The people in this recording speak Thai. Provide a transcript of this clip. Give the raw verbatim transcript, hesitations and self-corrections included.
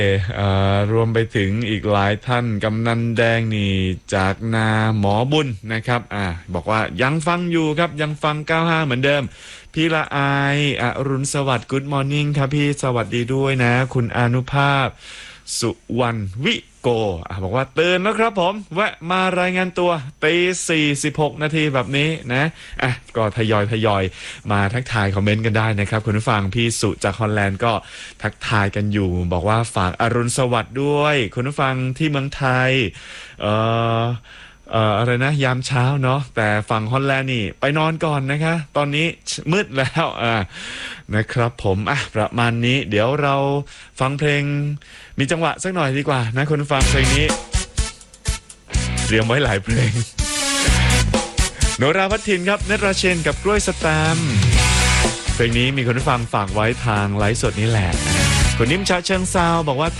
เอ่อรวมไปถึงอีกหลายท่านกำนันแดงนี่จากนาหมอบุญนะครับอ่าบอกว่ายังฟังอยู่ครับยังฟังเก้าสิบห้าเหมือนเดิมพี่ละอายอรุณสวัสดิ์ Good Morning ครับพี่สวัสดีด้วยนะคุณอานุภาพสุวรรณวิโกอ่ะบอกว่าตื่นแล้วครับผมแวะมารายงานตัวตีสี่สิบหกนาทีแบบนี้นะอ่ะก็ทยอยทยอยมาทักทายคอมเมนต์กันได้นะครับคุณผู้ฟังพี่สุจากฮอลแลนด์ก็ทักทายกันอยู่บอกว่าฝากอรุณสวัสดิ์ด้วยคุณผู้ฟังที่เมืองไทยเอ่อเอ่ออะไรนะยามเช้าเนาะแต่ฝั่งฮอลแลนด์นี่ไปนอนก่อนนะคะตอนนี้มืดแล้วอ่านะครับผมอ่ะประมาณนี้เดี๋ยวเราฟังเพลงมีจังหวะสักหน่อยดีกว่านะคุณผู้ฟังเพลงนี้เตรียมไว้หลายเพลงโนราพัฒทินครับเนตราเชนกับกล้วยสแตมเพลงนี้มีคุณผู้ฟังฝากไว้ทางไลฟ์สดนี่แหละคุณนิ่มชาเชิงซาวบอกว่า